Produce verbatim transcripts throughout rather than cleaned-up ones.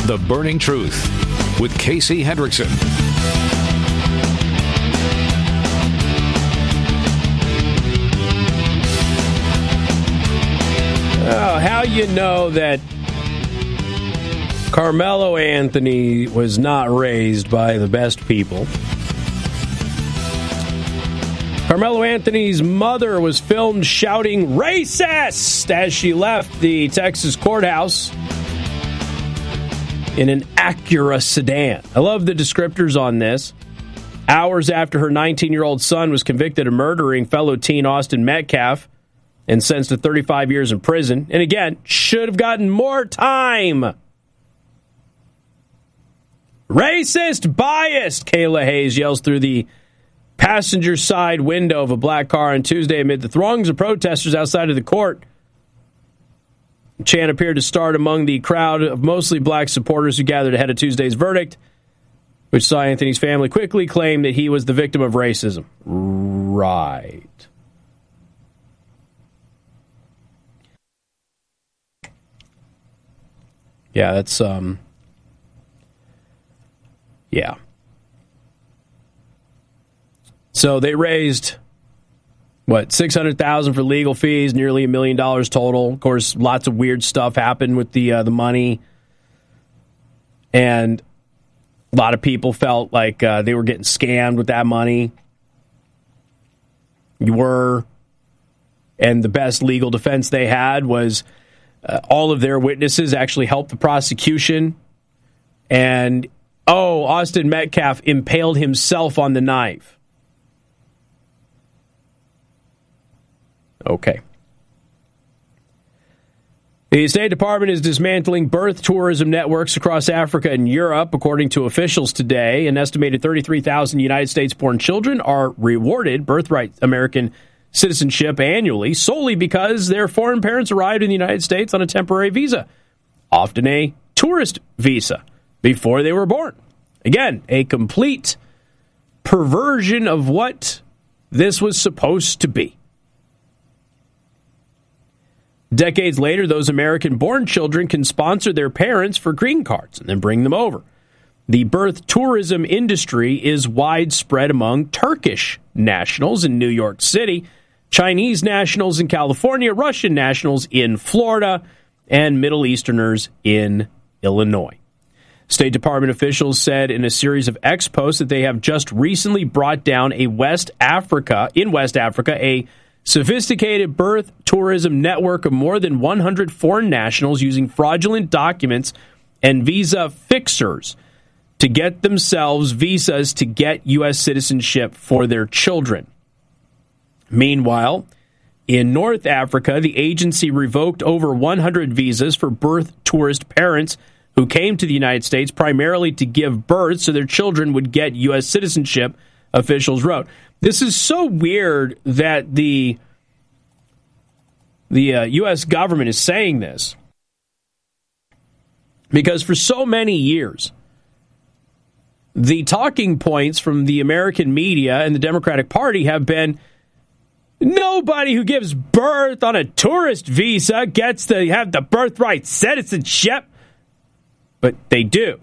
The Burning Truth with Casey Hendrickson. Oh, how you know that Carmelo Anthony was not raised by the best people? Carmelo Anthony's mother was filmed shouting "racist" as she left the Texas courthouse in an Acura sedan. I love the descriptors on this. Hours after her nineteen-year-old son was convicted of murdering fellow teen Austin Metcalf and sentenced to thirty-five years in prison. And again, should have gotten more time. Racist, biased, Kayla Hayes yells through the passenger side window of a black car on Tuesday amid the throngs of protesters outside of the court. The chant appeared to start among the crowd of mostly black supporters who gathered ahead of Tuesday's verdict, which saw Anthony's family quickly claim that he was the victim of racism. Right. Yeah, that's, um, yeah. So they raised, what, six hundred thousand dollars for legal fees, nearly a million dollars total. Of course, lots of weird stuff happened with the uh, the money. And a lot of people felt like uh, they were getting scammed with that money. You were. And the best legal defense they had was uh, all of their witnesses actually helped the prosecution. And, oh, Austin Metcalf impaled himself on the knife. Okay. The State Department is dismantling birth tourism networks across Africa and Europe. According to officials today, an estimated thirty-three thousand United States-born children are rewarded birthright American citizenship annually solely because their foreign parents arrived in the United States on a temporary visa, often a tourist visa, before they were born. Again, a complete perversion of what this was supposed to be. Decades later, those American-born children can sponsor their parents for green cards and then bring them over. The birth tourism industry is widespread among Turkish nationals in New York City, Chinese nationals in California, Russian nationals in Florida, and Middle Easterners in Illinois. State Department officials said in a series of X posts that they have just recently brought down a West Africa, in West Africa, a sophisticated birth tourism network of more than one hundred foreign nationals using fraudulent documents and visa fixers to get themselves visas to get U S citizenship for their children. Meanwhile, in North Africa, the agency revoked over one hundred visas for birth tourist parents who came to the United States primarily to give birth so their children would get U S citizenship, officials wrote. This is so weird that the the uh, U S government is saying this, because for so many years, the talking points from the American media and the Democratic Party have been nobody who gives birth on a tourist visa gets to have the birthright citizenship, but they do.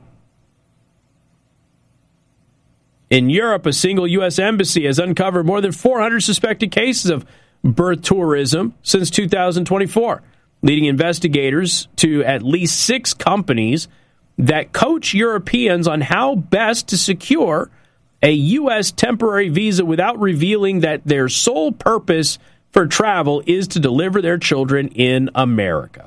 In Europe, a single U S embassy has uncovered more than four hundred suspected cases of birth tourism since two thousand twenty-four, leading investigators to at least six companies that coach Europeans on how best to secure a U S temporary visa without revealing that their sole purpose for travel is to deliver their children in America.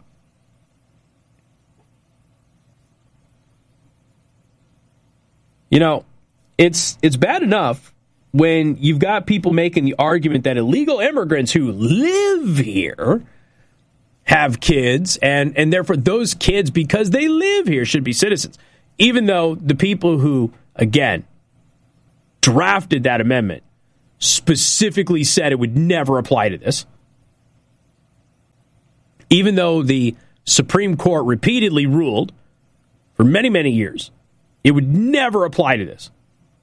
You know, It's it's bad enough when you've got people making the argument that illegal immigrants who live here have kids, and, and therefore those kids, because they live here, should be citizens. Even though the people who, again, drafted that amendment specifically said it would never apply to this. Even though the Supreme Court repeatedly ruled for many, many years it would never apply to this.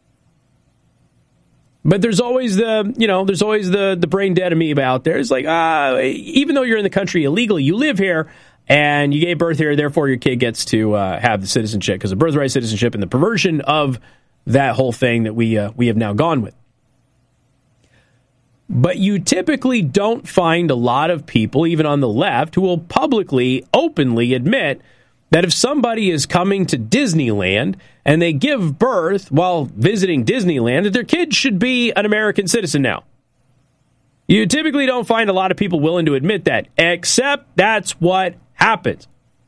But there's always the, you know, there's always the, the brain dead amoeba out there. It's like, ah, even though you're in the country illegally, you live here, and you gave birth here, therefore your kid gets to uh, have the citizenship, because the birthright citizenship and the perversion of that whole thing that we uh, we have now gone with. But you typically don't find a lot of people, even on the left, who will publicly, openly admit that if somebody is coming to Disneyland and they give birth while visiting Disneyland, that their kid should be an American citizen now. You typically don't find a lot of people willing to admit that, except that's what happens.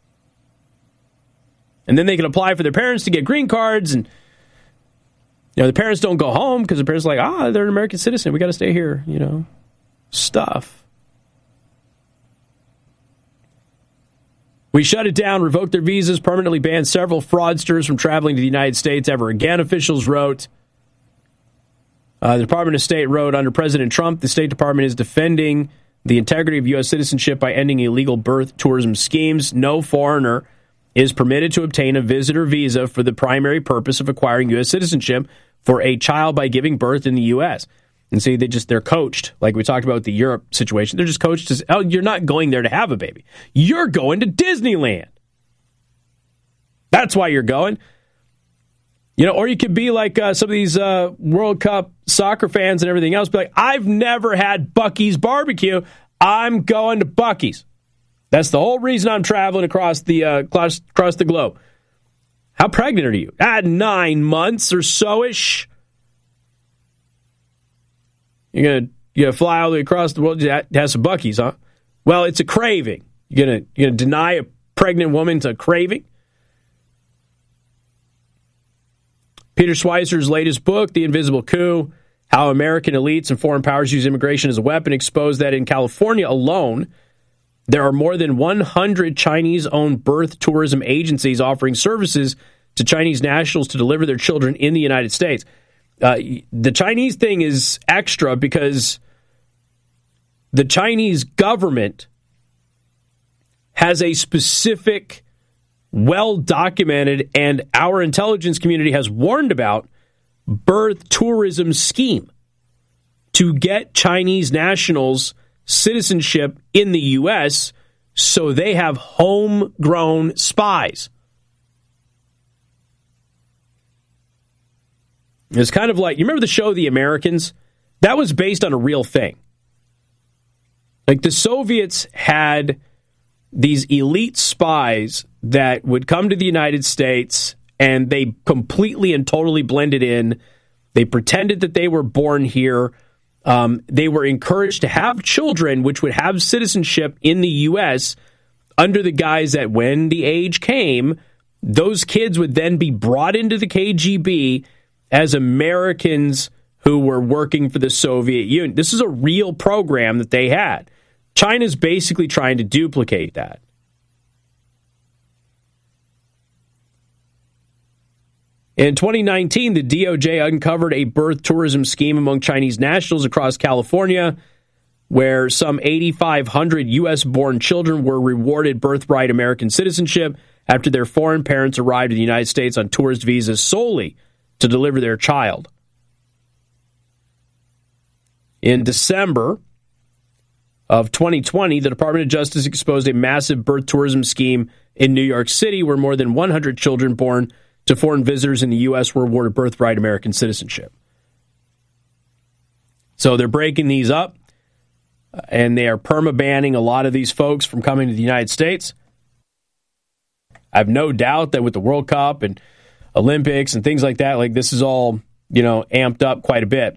And then they can apply for their parents to get green cards, and you know the parents don't go home because the parents are like, ah, they're an American citizen, we got to stay here, you know, stuff. We shut it down, revoked their visas, permanently banned several fraudsters from traveling to the United States ever again, officials wrote. Uh, the Department of State wrote, under President Trump, the State Department is defending the integrity of U S citizenship by ending illegal birth tourism schemes. No foreigner is permitted to obtain a visitor visa for the primary purpose of acquiring U S citizenship for a child by giving birth in the U S. And see, they just, they're coached, like we talked about with the Europe situation. They're just coached to say, oh, you're not going there to have a baby. You're going to Disneyland. That's why you're going. You know, or you could be like uh, some of these uh, World Cup soccer fans and everything else. Be like, I've never had Buc-ee's barbecue. I'm going to Buc-ee's. That's the whole reason I'm traveling across the uh, across, across the globe. How pregnant are you? At nine months or so-ish. You're gonna you gonna fly all the way across the world to have some Buc-ee's, huh? Well, it's a craving. You're gonna you're gonna deny a pregnant woman to craving? Peter Schweizer's latest book, The Invisible Coup, How American Elites and Foreign Powers Use Immigration as a Weapon, exposed that in California alone, there are more than one hundred Chinese-owned birth tourism agencies offering services to Chinese nationals to deliver their children in the United States. Uh, the Chinese thing is extra because the Chinese government has a specific, well-documented, and our intelligence community has warned about birth tourism scheme to get Chinese nationals citizenship in the U S so they have homegrown spies. It's kind of like, you remember the show The Americans? That was based on a real thing. Like the Soviets had these elite spies that would come to the United States and they completely and totally blended in. They pretended that they were born here. Um, they were encouraged to have children which would have citizenship in the U S under the guise that when the age came, those kids would then be brought into the K G B as Americans who were working for the Soviet Union. This is a real program that they had. China's basically trying to duplicate that. In twenty nineteen, the D O J uncovered a birth tourism scheme among Chinese nationals across California, where some eighty-five hundred U S-born children were rewarded birthright American citizenship after their foreign parents arrived in the United States on tourist visas solely to deliver their child. In December of twenty twenty, the Department of Justice exposed a massive birth tourism scheme in New York City where more than one hundred children born to foreign visitors in the U S were awarded birthright American citizenship. So they're breaking these up, and they are perma-banning a lot of these folks from coming to the United States. I have no doubt that with the World Cup and Olympics and things like that, like this is all, you know, amped up quite a bit.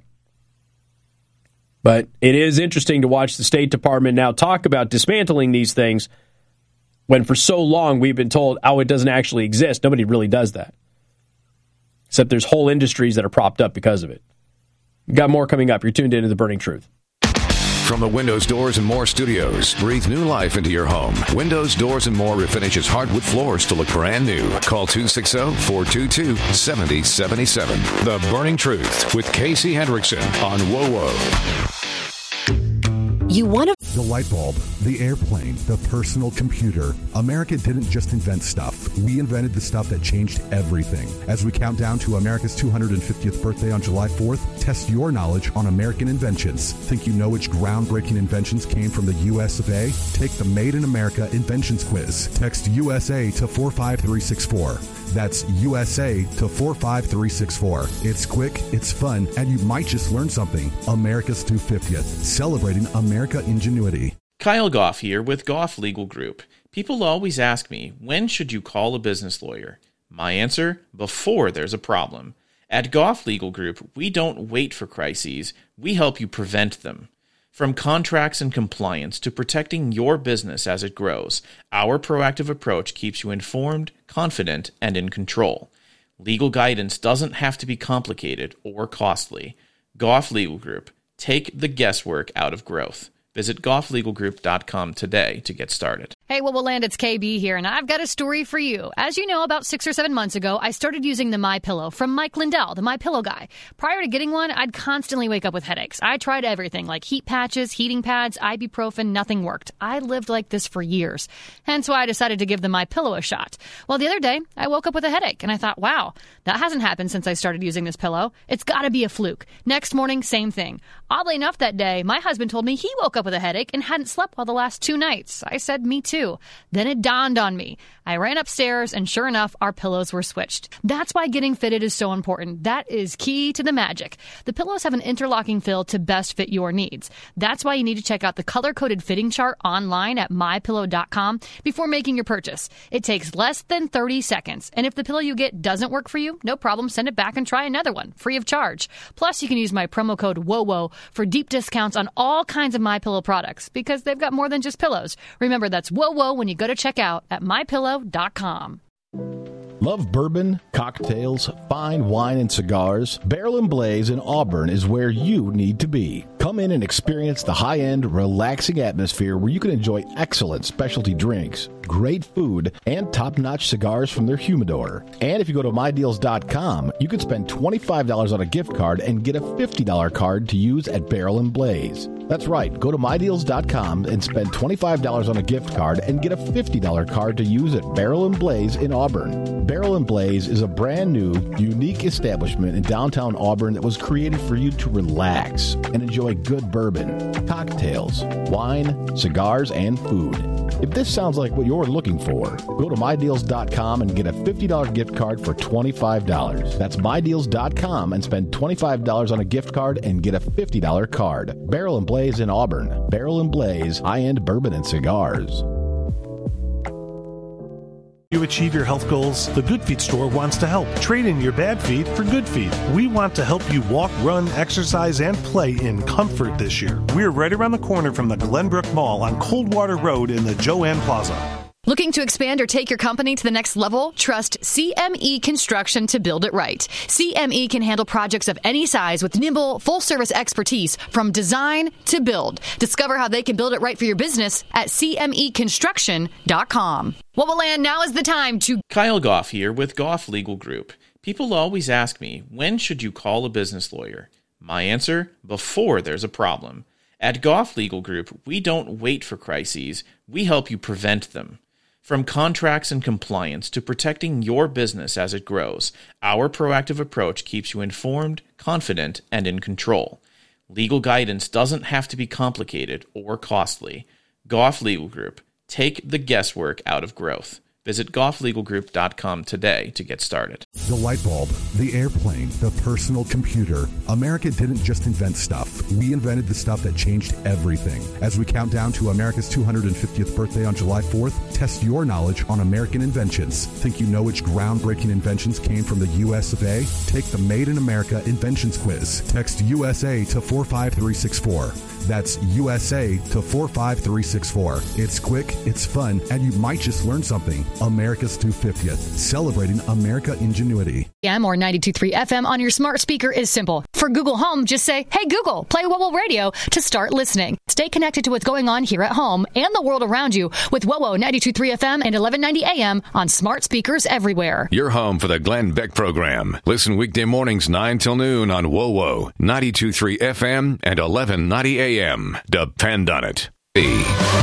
But it is interesting to watch the State Department now talk about dismantling these things when for so long we've been told, oh, it doesn't actually exist. Nobody really does that. Except there's whole industries that are propped up because of it. We've got more coming up. You're tuned into The Burning Truth. From the Windows, Doors, and More studios, breathe new life into your home. Windows, Doors, and More refinishes hardwood floors to look brand new. Call two six zero, four two two, seven zero seven seven. The Burning Truth with Casey Hendrickson on W O W O. You want to... The light bulb, the airplane, the personal computer. America didn't just invent stuff. We invented the stuff that changed everything. As we count down to America's two hundred fiftieth birthday on July fourth, test your knowledge on American inventions. Think you know which groundbreaking inventions came from the U S of A? Take the Made in America Inventions Quiz. Text U S A to four five three six four. That's U S A to four five three six four. It's quick, it's fun, and you might just learn something. America's two hundred fiftieth, celebrating America ingenuity. Kyle Goff here with Goff Legal Group. People always ask me, when should you call a business lawyer? My answer, before there's a problem. At Goff Legal Group, we don't wait for crises, we help you prevent them. From contracts and compliance to protecting your business as it grows, our proactive approach keeps you informed, confident, and in control. Legal guidance doesn't have to be complicated or costly. Goff Legal Group. Take the guesswork out of growth. Visit goff legal group dot com today to get started. Hey, well, we'll land. It's K B here, and I've got a story for you. As you know, about six or seven months ago, I started using the MyPillow from Mike Lindell, the MyPillow guy. Prior to getting one, I'd constantly wake up with headaches. I tried everything, like heat patches, heating pads, ibuprofen, nothing worked. I lived like this for years. Hence why I decided to give the MyPillow a shot. Well, the other day, I woke up with a headache, and I thought, wow, that hasn't happened since I started using this pillow. It's got to be a fluke. Next morning, same thing. Oddly enough, that day, my husband told me he woke up with a headache and hadn't slept well the last two nights. I said, me too. Then it dawned on me. I ran upstairs, and sure enough, our pillows were switched. That's why getting fitted is so important. That is key to the magic. The pillows have an interlocking fill to best fit your needs. That's why you need to check out the color-coded fitting chart online at my pillow dot com before making your purchase. It takes less than thirty seconds, and if the pillow you get doesn't work for you, no problem, send it back and try another one, free of charge. Plus, you can use my promo code WOWO for deep discounts on all kinds of MyPillow products, because they've got more than just pillows. Remember, that's WOWO when you go to check out at my pillow dot com. Love bourbon, cocktails, fine wine, and cigars? Barrel and Blaze in Auburn is where you need to be. Come in and experience the high-end, relaxing atmosphere where you can enjoy excellent specialty drinks, great food, and top-notch cigars from their humidor. And if you go to my deals dot com, you can spend twenty-five dollars on a gift card and get a fifty dollars card to use at Barrel and Blaze. That's right. Go to my deals dot com and spend twenty-five dollars on a gift card and get a fifty dollars card to use at Barrel and Blaze in Auburn. Barrel and Blaze is a brand new, unique establishment in downtown Auburn that was created for you to relax and enjoy good bourbon, cocktails, wine, cigars, and food. If this sounds like what you're looking for, go to my deals dot com and get a fifty dollars gift card for twenty-five dollars. That's my deals dot com and spend twenty-five dollars on a gift card and get a fifty dollars card. Barrel and Blaze in Auburn. Barrel and Blaze, high-end bourbon and cigars. You achieve your health goals? The Good Feet store wants to help. Trade in your bad feet for good feet. We want to help you walk, run, exercise, and play in comfort this year. We're right around the corner from the Glenbrook Mall on Coldwater Road in the Joanne Plaza. Looking to expand or take your company to the next level? Trust C M E Construction to build it right. C M E can handle projects of any size with nimble, full-service expertise from design to build. Discover how they can build it right for your business at c m e construction dot com. What will land? Now is the time to... Kyle Goff here with Goff Legal Group. People always ask me, when should you call a business lawyer? My answer, before there's a problem. At Goff Legal Group, we don't wait for crises, we help you prevent them. From contracts and compliance to protecting your business as it grows, our proactive approach keeps you informed, confident, and in control. Legal guidance doesn't have to be complicated or costly. Goff Legal Group. Take the guesswork out of growth. Visit goff legal group dot com today to get started. The light bulb, the airplane, the personal computer. America didn't just invent stuff. We invented the stuff that changed everything. As we count down to America's two hundred fiftieth birthday on July fourth, test your knowledge on American inventions. Think you know which groundbreaking inventions came from the U S of A? Take the Made in America Inventions Quiz. Text U S A to four five three six four. That's U S A to four five three six four. It's quick, it's fun, and you might just learn something. America's two hundred fiftieth, celebrating America ingenuity. A M or ninety-two point three F M on your smart speaker is simple. For Google Home, just say, hey Google, play WOWO Radio to start listening. Stay connected to what's going on here at home and the world around you with WOWO ninety-two point three F M and eleven ninety A M on smart speakers everywhere. You're home for the Glenn Beck program. Listen weekday mornings nine till noon on WOWO ninety-two point three F M and eleven ninety A A M. Depend on it.